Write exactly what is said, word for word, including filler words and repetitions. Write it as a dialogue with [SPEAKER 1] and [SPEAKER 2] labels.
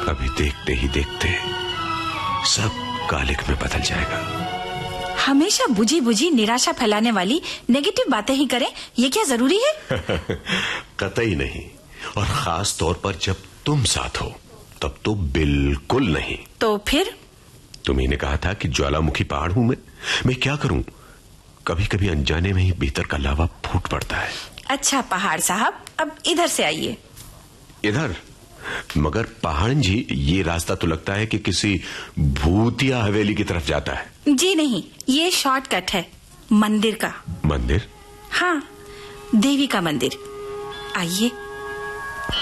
[SPEAKER 1] अभी देखते ही देखते सब कालिक में बदल जाएगा।
[SPEAKER 2] हमेशा बुझी बुझी निराशा फैलाने वाली नेगेटिव बातें ही करें, ये क्या जरूरी है?
[SPEAKER 1] कतई नहीं, और खास तौर पर जब तुम साथ हो तब तो बिल्कुल नहीं।
[SPEAKER 2] तो फिर?
[SPEAKER 1] तुम्ही ने कहा था कि ज्वालामुखी पहाड़ हूं मैं मैं क्या करूं, कभी कभी अनजाने में ही भीतर का लावा फूट पड़ता है।
[SPEAKER 2] अच्छा पहाड़ साहब, अब इधर से आइए।
[SPEAKER 1] इधर? मगर पहाड़न जी, ये रास्ता तो लगता है कि किसी भूतिया हवेली की तरफ जाता है।
[SPEAKER 2] जी नहीं, ये शॉर्टकट है मंदिर का।
[SPEAKER 1] मंदिर?
[SPEAKER 2] हाँ, देवी का मंदिर। आइए।